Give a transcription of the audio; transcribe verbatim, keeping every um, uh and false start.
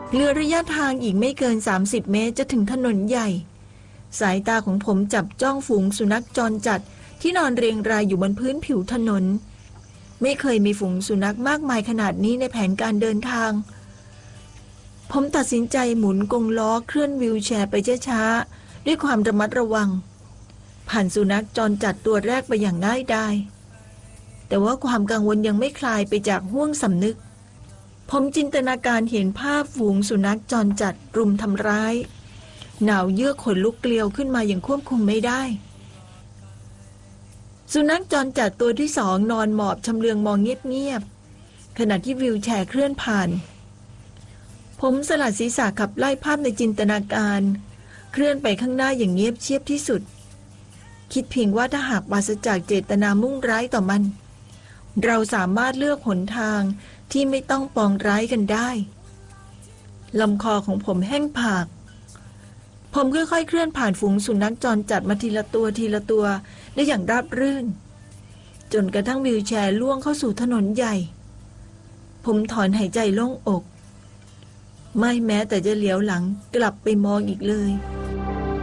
เหลือระยะทางอีกไม่เกินสามสิบเมตรจะถึงถนนใหญ่สายตาของผมจับจ้องฝูงสุนัขจรจัดที่นอนเรียงรายอยู่บนพื้นผิวถนนไม่เคยมีฝูงสุนัขมากมายขนาดนี้ในแผนการเดินทางผมตัดสินใจหมุนกงล้อเคลื่อนวีลแชร์ไปช้าๆด้วยความระมัดระวังผ่านสุนัขจรจัดตัวแรกไปอย่างง่ายดายแต่ว่าความกังวลยังไม่คลายไปจากห้วงสำนึกผมจินตนาการเห็นภาพฝูงสุนัขจรจัดรุมทำร้ายหนาวเยือกขนลุกเกลียวขึ้นมาอย่างควบคุมไม่ได้สุนัขจรจัดตัวที่สองนอนหมอบชำเลืองมองเงียบๆขณะที่วีลแชร์เคลื่อนผ่านผมสลัดศีรษะขับไล่ภาพในจินตนาการเคลื่อนไปข้างหน้าอย่างเงียบเชียบที่สุดคิดเพียงว่าถ้าหากปราศจากเจตนามุ่งร้ายต่อมันเราสามารถเลือกหนทางที่ไม่ต้องปองร้ายกันได้ลำคอของผมแห้งผากผมค่อยๆเคลื่อนผ่านฝูงสุนัขจรจัดมาทีละตัวทีละตัวได้อย่างราบรื่นจนกระทั่งวีลแชร์ล่วงเข้าสู่ถนนใหญ่ผมถอนหายใจโล่งอกไม่แม้แต่จะเหลียวหลังกลับไปมองอีกเลย